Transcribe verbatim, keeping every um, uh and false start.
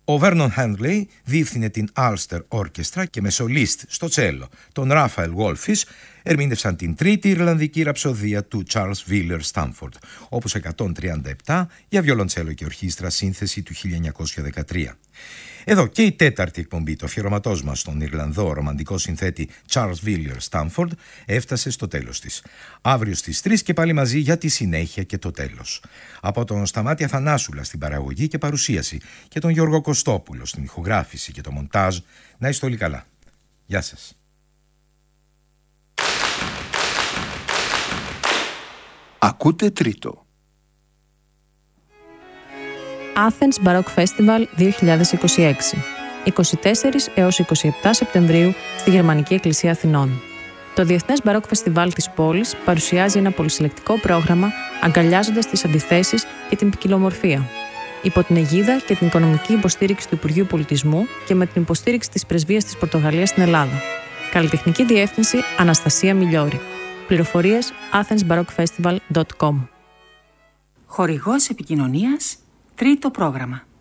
Ο Vernon Handley διεύθυνε την Ulster Orchestra και με σολίστ στο τσέλο τον Raphael Wolfis ερμήνευσαν την τρίτη Ιρλανδική ραψοδία του Charles Wheeler Stamford, όπως εκατόν τριάντα επτά για βιολοντσέλο και ορχήστρα, σύνθεση του χίλια εννιακόσια δεκατρία. Εδώ και η τέταρτη εκπομπή του αφιερωματός μας στον Ιρλανδό ρομαντικό συνθέτη Charles Wheeler Stamford έφτασε στο τέλος της. Αύριο στις τρεις και πάλι μαζί για τη συνέχεια και το τέλος. Από τον Σταμάτη Αθανάσουλα στην παραγωγή και παρουσίαση και τον Γιώργο Κωστόπουλο στην ηχογράφηση και το μοντάζ, να είστε όλοι καλά. Γεια σας. Ακούτε τρίτο. Athens Baroque Festival δύο χιλιάδες είκοσι έξι, είκοσι τέσσερις έως είκοσι επτά Σεπτεμβρίου στη Γερμανική Εκκλησία Αθηνών. Το Διεθνές Baroque Festival της πόλης παρουσιάζει ένα πολυσυλλεκτικό πρόγραμμα αγκαλιάζοντας τις αντιθέσεις και την ποικιλομορφία. Υπό την αιγίδα και την οικονομική υποστήριξη του Υπουργείου Πολιτισμού και με την υποστήριξη της Πρεσβείας της Πορτογαλίας στην Ελλάδα. Καλλιτεχνική διεύθυνση Αναστασία Μιλιώρη. Πληροφορίες athens baroque festival dot com. Χορηγός επικοινωνίας, τρίτο πρόγραμμα.